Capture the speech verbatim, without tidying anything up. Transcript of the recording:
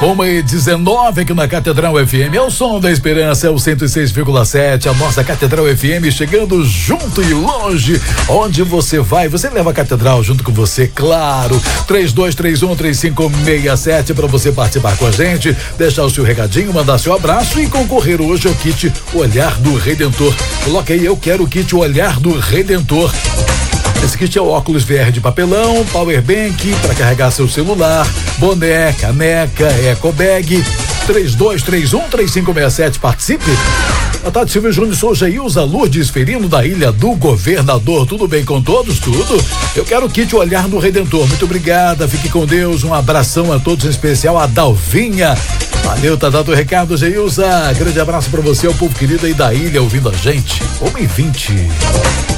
uma e dezenove aqui na Catedral F M. É o som da esperança, é o cento e seis vírgula sete. A nossa Catedral F M chegando junto e longe. Onde você vai, você leva a Catedral junto com você, claro. três dois três um, três cinco seis sete para você participar com a gente, deixar o seu recadinho, mandar seu abraço e concorrer hoje ao kit Olhar do Redentor. Coloque aí, eu quero o kit Olhar do Redentor. Esse kit é o óculos V R de papelão, power bank para carregar seu celular, boné, caneca, eco bag. três dois três um, três cinco seis sete, participe. A Tati Silva Júnior, sou Geilza Lourdes Ferino da Ilha do Governador. Tudo bem com todos? Tudo? Eu quero o kit Olhar do Redentor. Muito obrigada, fique com Deus. Um abração a todos, em especial a Dalvinha. Valeu, tá dado o recado, Geilza. Grande abraço pra você, o povo querido aí da ilha ouvindo a gente. uma e vinte.